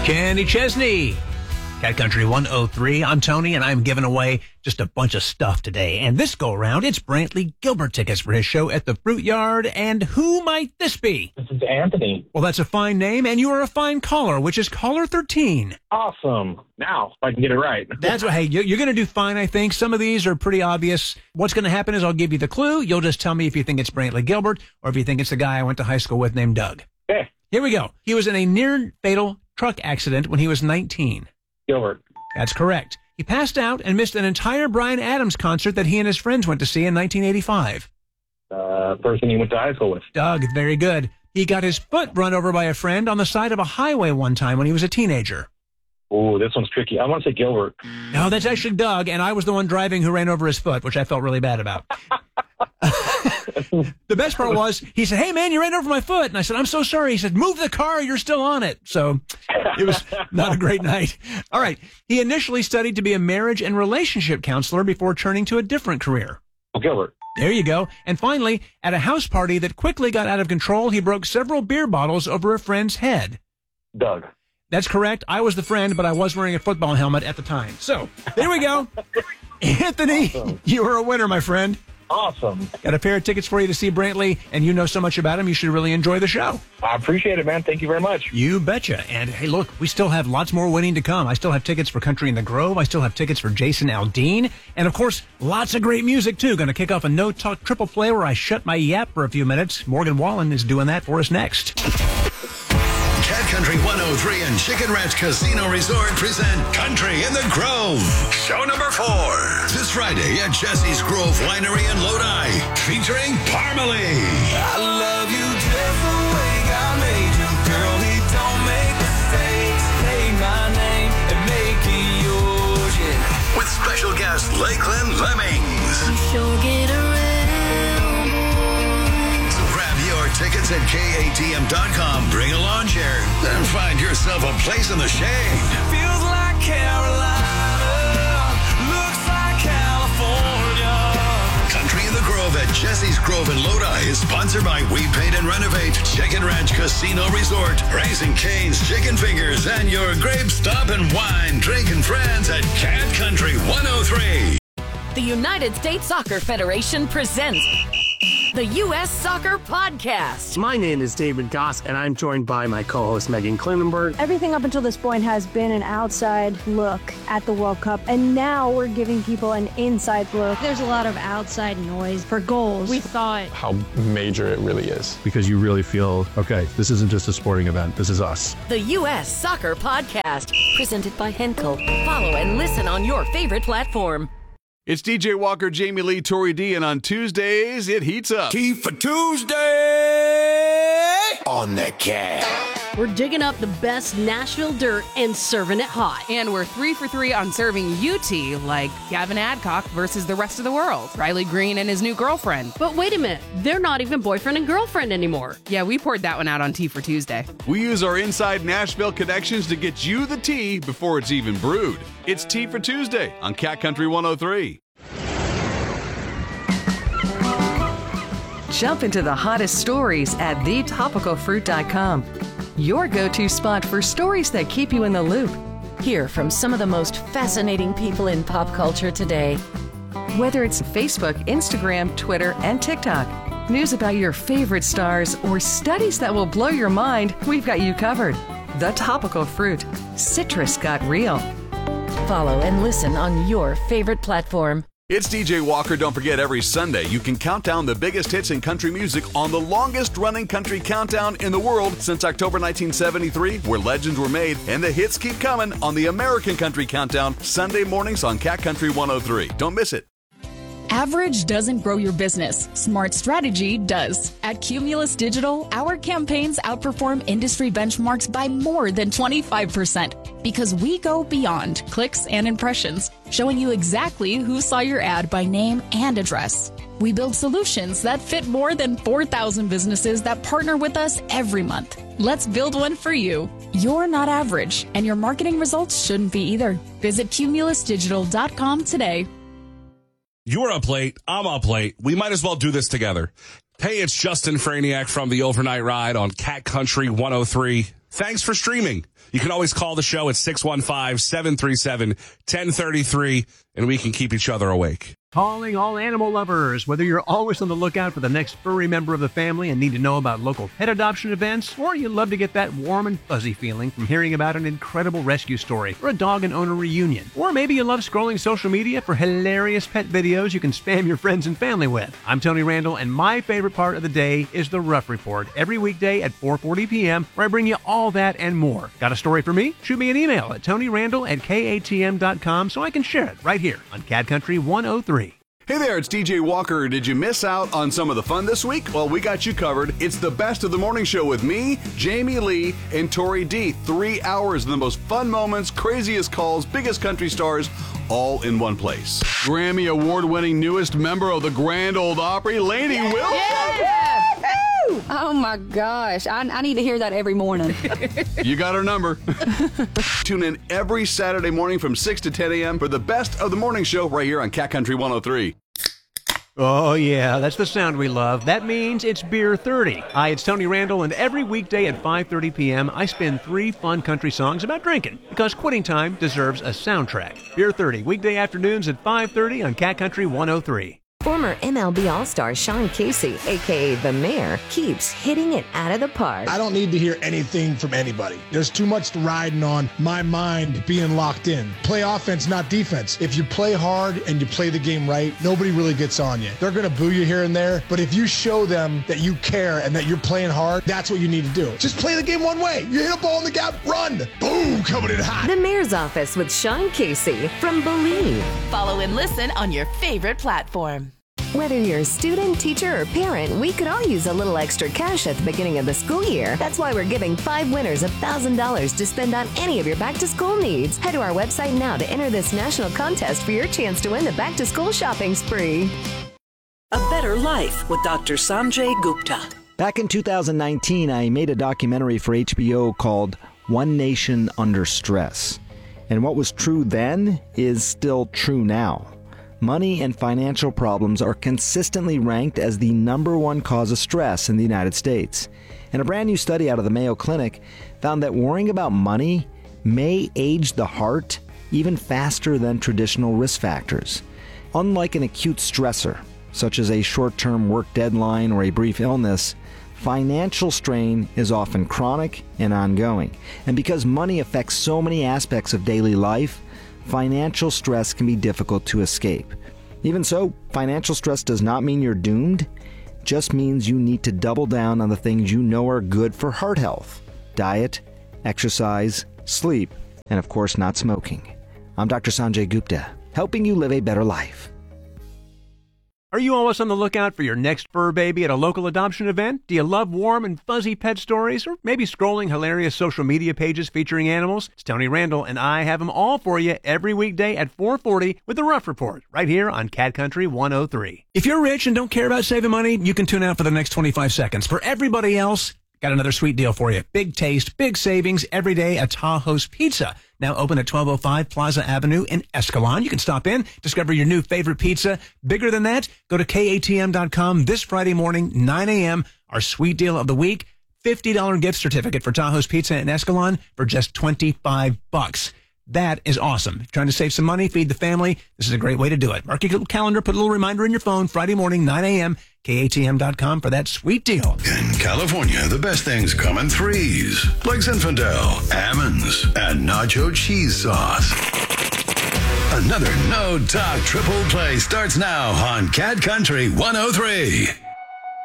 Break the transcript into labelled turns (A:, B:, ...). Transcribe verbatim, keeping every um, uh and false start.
A: Kenny Chesney. Cat Country one oh three. I'm Tony, and I'm giving away just a bunch of stuff today. And this go around, it's Brantley Gilbert tickets for his show at the Fruit Yard. And who might this be?
B: This is Anthony.
A: Well, that's a fine name, and you are a fine caller, which is caller thirteen.
B: Awesome. Now, if I can get it right.
A: That's what, hey, you're going to do fine, I think. Some of these are pretty obvious. What's going to happen is I'll give you the clue. You'll just tell me if you think it's Brantley Gilbert or if you think it's the guy I went to high school with named Doug.
B: Okay.
A: Here we go. He was in a near-fatal truck accident when he was nineteen.
B: Gilbert.
A: That's correct. He passed out and missed an entire Bryan Adams concert that he and his friends went to see in nineteen eighty-five.
B: Uh, person he went to high school with.
A: Doug, very good. He got his foot run over by a friend on the side of a highway one time when he was a teenager.
B: Oh, this one's tricky. I want to say Gilbert.
A: No, that's actually Doug, and I was the one driving who ran over his foot, which I felt really bad about. The best part was, he said, hey, man, you ran over my foot. And I said, I'm so sorry. He said, move the car. You're still on it. So it was not a great night. All right. He initially studied to be a marriage and relationship counselor before turning to a different career.
B: Oh, Gilbert.
A: There you go. And finally, at a house party that quickly got out of control, he broke several beer bottles over a friend's head.
B: Doug.
A: That's correct. I was the friend, but I was wearing a football helmet at the time. So there we go. Anthony, awesome. You are a winner, my friend.
B: Awesome.
A: Got a pair of tickets for you to see Brantley, and you know so much about him, you should really enjoy the show.
B: I appreciate it, man. Thank you very much.
A: You betcha. And hey, look, we still have lots more winning to come. I still have tickets for Country in the Grove. I still have tickets for Jason Aldean. And of course, lots of great music, too. Going to kick off a no-talk triple play where I shut my yap for a few minutes. Morgan Wallen is doing that for us next.
C: Cat Country one oh three and Chicken Ranch Casino Resort present Country in the Grove. Show number four. This Friday at Jesse's Grove Winery in Lodi, featuring Parmalee.
D: I love you just the way God made you, girl. He don't make mistakes. Take my name and make it yours, yeah.
C: With special guest Lakeland Lemmings.
E: You sure get around.
C: Tickets at K A T M dot com. Bring a lawn chair and find yourself a place in the shade.
D: Feels like Carolina. Looks like California.
C: Country in the Grove at Jesse's Grove in Lodi is sponsored by We Paint and Renovate, Chicken Ranch Casino Resort, Raising Cane's Chicken Fingers, and your grape stop and wine drinking friends at Cat Country one oh three.
F: The United States Soccer Federation presents the U S Soccer Podcast.
G: My name is David Goss, and I'm joined by my co-host Megan Klinenberg.
H: Everything up until this point has been an outside look at the World Cup, and now we're giving people an inside look.
I: There's a lot of outside noise for goals. We thought
J: how major it really is.
K: Because you really feel, okay, this isn't just a sporting event, this is us.
F: The U S Soccer Podcast, presented by Henkel. Follow and listen on your favorite platform.
L: It's D J Walker, Jamie Lee, Tori D, and on Tuesdays, it heats up.
D: Tea for Tuesday on the Cat.
M: We're digging up the best Nashville dirt and serving it hot.
N: And we're three for three on serving U T, like Gavin Adcock versus the rest of the world. Riley Green and his new girlfriend.
M: But wait a minute, they're not even boyfriend and girlfriend anymore.
N: Yeah, we poured that one out on Tea for Tuesday.
L: We use our inside Nashville connections to get you the tea before it's even brewed. It's Tea for Tuesday on Cat Country one oh three.
O: Jump into the hottest stories at the topical fruit dot com. Your go-to spot for stories that keep you in the loop.
F: Hear from some of the most fascinating people in pop culture today.
O: Whether it's Facebook, Instagram, Twitter, and TikTok, news about your favorite stars, or studies that will blow your mind, we've got you covered. The Topical Fruit. Citrus got real.
F: Follow and listen on your favorite platform.
L: It's D J Walker. Don't forget, every Sunday you can count down the biggest hits in country music on the longest-running country countdown in the world since October nineteen seventy-three, where legends were made, and the hits keep coming on the American Country Countdown, Sunday mornings on Cat Country one oh three. Don't miss it.
P: Average doesn't grow your business. Smart strategy does. At Cumulus Digital, our campaigns outperform industry benchmarks by more than twenty-five percent because we go beyond clicks and impressions, showing you exactly who saw your ad by name and address. We build solutions that fit more than four thousand businesses that partner with us every month. Let's build one for you. You're not average, and your marketing results shouldn't be either. Visit cumulus digital dot com today.
Q: You're up late. I'm up late. We might as well do this together. Hey, it's Justin Franiak from the Overnight Ride on Cat Country one oh three. Thanks for streaming. You can always call the show at six one five, seven three seven, one zero three three, and we can keep each other awake.
A: Calling all animal lovers. Whether you're always on the lookout for the next furry member of the family and need to know about local pet adoption events, or you love to get that warm and fuzzy feeling from hearing about an incredible rescue story or a dog and owner reunion, or maybe you love scrolling social media for hilarious pet videos you can spam your friends and family with. I'm Tony Randall, and my favorite part of the day is the Rough Report, every weekday at four forty p.m., where I bring you all that and more. Got a story for me? Shoot me an email at tonyrandall at k a t m dot com so I can share it right here on Cat Country one oh three.
L: Hey there, it's D J Walker. Did you miss out on some of the fun this week? Well, we got you covered. It's the best of the morning show with me, Jamie Lee, and Tori D. Three hours of the most fun moments, craziest calls, biggest country stars, all in one place. Grammy award-winning newest member of the Grand Ole Opry, Lainey Wilson.
E: Yeah. Oh my gosh, I, I need to hear that every morning.
L: You got our number. Tune in every Saturday morning from six to ten a.m. for the best of the morning show right here on Cat Country one oh three.
A: Oh, yeah, that's the sound we love. That means it's Beer thirty. Hi, it's Tony Randall, and every weekday at five thirty p.m., I spin three fun country songs about drinking, because quitting time deserves a soundtrack. Beer thirty, weekday afternoons at five thirty on Cat Country one oh three.
R: Former M L B All-Star Sean Casey, a k a. The Mayor, keeps hitting it out of the park.
S: I don't need to hear anything from anybody. There's too much riding on my mind being locked in. Play offense, not defense. If you play hard and you play the game right, nobody really gets on you. They're going to boo you here and there, but if you show them that you care and that you're playing hard, that's what you need to do. Just play the game one way. You hit a ball in the gap, run. Boom, coming in hot.
R: The Mayor's Office with Sean Casey from Believe.
F: Follow and listen on your favorite platform.
R: Whether you're a student, teacher, or parent, we could all use a little extra cash at the beginning of the school year. That's why we're giving five winners one thousand dollars to spend on any of your back-to-school needs. Head to our website now to enter this national contest for your chance to win the back-to-school shopping spree.
T: A Better Life with Doctor Sanjay Gupta.
U: Back in two thousand nineteen, I made a documentary for H B O called One Nation Under Stress. And what was true then is still true now. Money and financial problems are consistently ranked as the number one cause of stress in the United States. And a brand new study out of the Mayo Clinic found that worrying about money may age the heart even faster than traditional risk factors. Unlike an acute stressor, such as a short-term work deadline or a brief illness, financial strain is often chronic and ongoing. And because money affects so many aspects of daily life, financial stress can be difficult to escape. Even so, financial stress does not mean you're doomed. It just means you need to double down on the things you know are good for heart health: diet, exercise, sleep, and of course not smoking. I'm Doctor Sanjay Gupta, helping you live a better life.
A: Are you always on the lookout for your next fur baby at a local adoption event? Do you love warm and fuzzy pet stories? Or maybe scrolling hilarious social media pages featuring animals? It's Tony Randall, and I have them all for you every weekday at four forty with the Rough Report, right here on Cat Country one oh three. If you're rich and don't care about saving money, you can tune out for the next twenty-five seconds. For everybody else, got another sweet deal for you. Big taste, big savings every day at Tahoe's Pizza. Now open at twelve oh five Plaza Avenue in Escalon. You can stop in, discover your new favorite pizza. Bigger than that, go to K A T M dot com this Friday morning, nine a.m. Our sweet deal of the week, fifty dollars gift certificate for Tahoe's Pizza in Escalon for just twenty-five bucks. That is awesome. If you're trying to save some money, feed the family, this is a great way to do it. Mark your little calendar, put a little reminder in your phone, Friday morning, nine a.m., K A T M dot com for that sweet deal.
C: In California, the best things come in threes, like Zinfandel, almonds, and nacho cheese sauce. Another No Talk Triple Play starts now on Cat Country one oh three.